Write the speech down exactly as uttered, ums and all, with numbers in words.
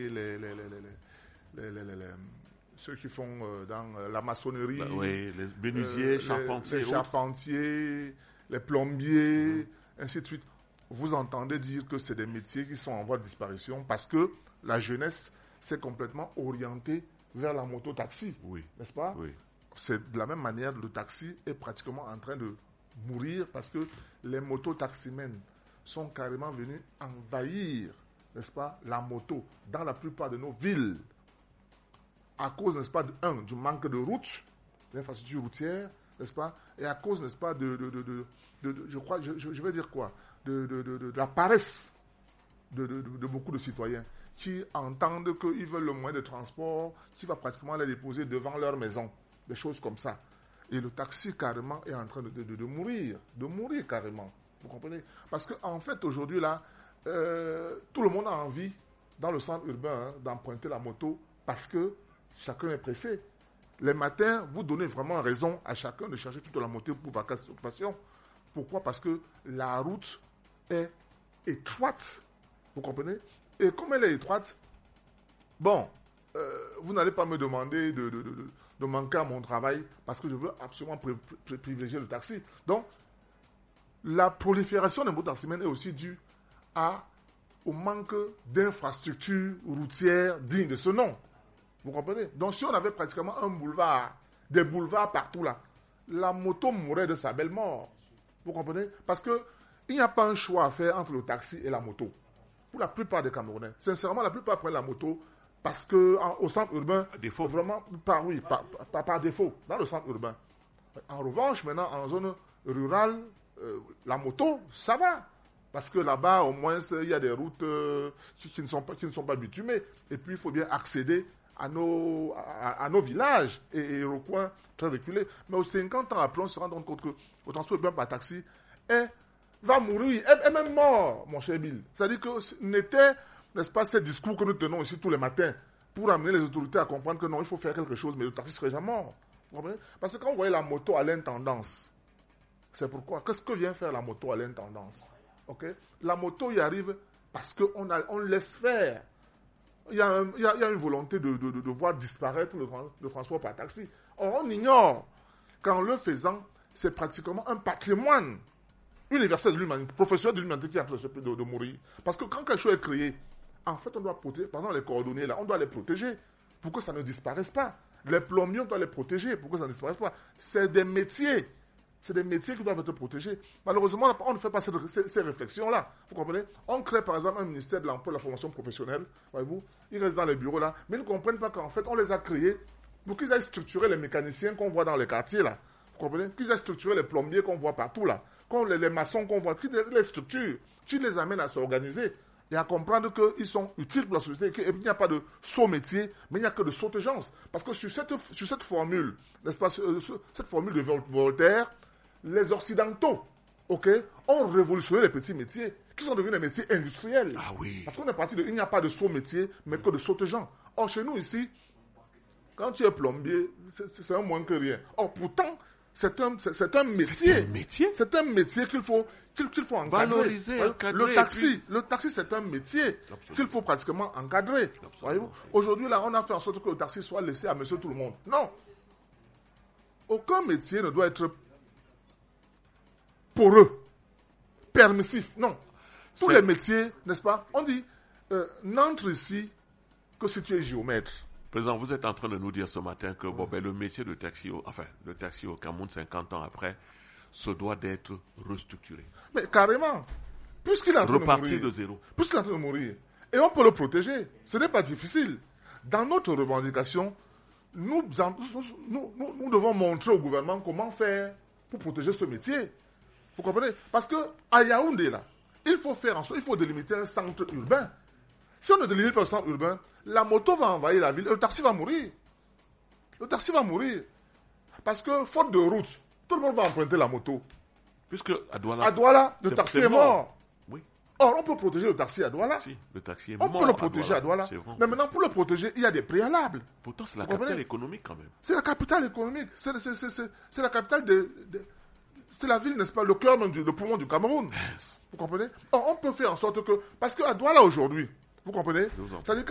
les, les, les, les, les, les, les, les, ceux qui font euh, dans euh, la maçonnerie, bah, oui, les menuisiers, euh, charpentiers, les, les charpentiers, les plombiers, mmh. ainsi de suite. Vous entendez dire que c'est des métiers qui sont en voie de disparition parce que la jeunesse s'est complètement orientée vers la moto-taxi, oui. n'est-ce pas? Oui. C'est de la même manière, le taxi est pratiquement en train de mourir parce que les moto-taximens sont carrément venus envahir, n'est-ce pas, la moto dans la plupart de nos villes à cause, n'est-ce pas, de, un, du manque de routes, d'infrastructures routières, n'est-ce pas, et à cause, n'est-ce pas, de, de, de, de, de, de je crois, je, je vais dire quoi, de, de, de, de, de la paresse de, de, de, de beaucoup de citoyens qui entendent qu'ils veulent le moyen de transport qui va pratiquement les déposer devant leur maison, des choses comme ça. Et le taxi, carrément, est en train de, de, de, de mourir, de mourir carrément, vous comprenez? Parce qu'en en fait, aujourd'hui, là, euh, tout le monde a envie, dans le centre urbain, hein, d'emprunter la moto parce que chacun est pressé. Les matins, vous donnez vraiment raison à chacun de chercher toute la moto pour vacances et occupations. Pourquoi? Parce que la route est étroite. Vous comprenez? Et comme elle est étroite, bon, euh, vous n'allez pas me demander de, de, de, de manquer à mon travail parce que je veux absolument pri- pri- privilégier le taxi. Donc, la prolifération des motos-taximens est aussi due à, au manque d'infrastructures routières dignes de ce nom. Vous comprenez? Donc, si on avait pratiquement un boulevard, des boulevards partout là, la moto mourrait de sa belle mort. Vous comprenez? Parce qu'il n'y a pas un choix à faire entre le taxi et la moto. Pour la plupart des Camerounais. Sincèrement, la plupart prennent la moto parce qu'au centre urbain, défaut. Vraiment, par, oui, par, par, par défaut, dans le centre urbain. En revanche, maintenant, en zone rurale, euh, la moto, ça va. Parce que là-bas, au moins, il y a des routes euh, qui, qui, ne sont pas, qui ne sont pas bitumées. Et puis, il faut bien accéder à nos, à, à nos villages et, et aux coins très reculés. Mais aux cinquante ans après, on se rend compte que le transport urbain par taxi est, va mourir, est, est même mort, mon cher Bill. C'est-à-dire que n'était, n'est-ce pas, ces discours que nous tenons ici tous les matins pour amener les autorités à comprendre que non, il faut faire quelque chose, mais le taxi serait jamais mort. Vous comprenez? Parce que quand vous voyez la moto à l'intendance, c'est pourquoi. Qu'est-ce que vient faire la moto à l'intendance? Okay? La moto y arrive parce qu'on on laisse faire. Il y, a un, il, y a, il y a une volonté de, de, de, de voir disparaître le, le transport par taxi. Or, on ignore qu'en le faisant, c'est pratiquement un patrimoine universel de l'humanité, professionnel de l'humanité qui est en train de, de, de mourir. Parce que quand quelque chose est créé, en fait, on doit protéger, par exemple, les coordonnées, là, on doit les protéger pour que ça ne disparaisse pas. Les plombiers, on doit les protéger pour que ça ne disparaisse pas. C'est des métiers. C'est des métiers qui doivent être protégés. Malheureusement, on ne fait pas ces, ces, ces réflexions-là. Vous comprenez? On crée, par exemple, un ministère de l'emploi et de la formation professionnelle. Voyez-vous? Ils restent dans les bureaux là. Mais ils ne comprennent pas qu'en fait, on les a créés pour qu'ils aillent structurer les mécaniciens qu'on voit dans les quartiers là. Vous comprenez? Qu'ils aillent structurer les plombiers qu'on voit partout là. Qu'on, les, les maçons qu'on voit. Qu'ils les structurent. Qu'ils les amènent à s'organiser et à comprendre qu'ils sont utiles pour la société. Et qu'il n'y a pas de saut métier, mais il n'y a que de saute gens. Parce que sur cette, sur cette formule, n'est-ce pas, cette formule de Voltaire, les Occidentaux, ok, ont révolutionné les petits métiers, qui sont devenus des métiers industriels. Ah oui. Parce qu'on est parti de, il n'y a pas de saut métier, mais que de saute gens. Or, chez nous ici, quand tu es plombier, c'est, c'est un moins que rien. Or, pourtant, c'est un, c'est, c'est un métier. C'est un métier. C'est un métier qu'il faut, qu'il, qu'il faut encadrer. Valoriser, encadrer. Le taxi, puis... le taxi, c'est un métier Absolument. Qu'il faut pratiquement encadrer. Voyez-vous? Aujourd'hui, là, on a fait en sorte que le taxi soit laissé à monsieur tout le monde. Non. Aucun métier ne doit être poreux, permissif. Non. Tous c'est... les métiers, n'est-ce pas? On dit, euh, n'entre ici que si tu es géomètre. Président, vous êtes en train de nous dire ce matin que bon, ben, le métier de taxi, au, enfin, le taxi au Cameroun, cinquante ans après, se doit d'être restructuré. Mais carrément. Puisqu'il est en train Repartir de mourir. de zéro. Puisqu'il est en train de mourir. Et on peut le protéger. Ce n'est pas difficile. Dans notre revendication, nous, nous, nous, nous devons montrer au gouvernement comment faire pour protéger ce métier. Vous comprenez? Parce qu'à Yaoundé, là, il faut faire en sorte, il faut délimiter un centre urbain. Si on ne délimite pas le centre urbain, la moto va envahir la ville et le taxi va mourir. Le taxi va mourir. Parce que, faute de route, tout le monde va emprunter la moto. Puisque à Douala, à Douala le taxi est mort. mort. Oui. Or, on peut protéger le taxi à Douala. Si, le taxi est on mort. On peut le protéger à Douala. Mais maintenant, pour le protéger, il y a des préalables. Pourtant, c'est la Vous capitale comprenez? économique quand même. C'est la capitale économique. C'est, c'est, c'est, c'est, c'est la capitale de... de c'est la ville, n'est-ce pas, le cœur même du le poumon du Cameroun. Yes. Vous comprenez? Or, on peut faire en sorte que... Parce qu'à Douala aujourd'hui, vous comprenez? C'est-à-dire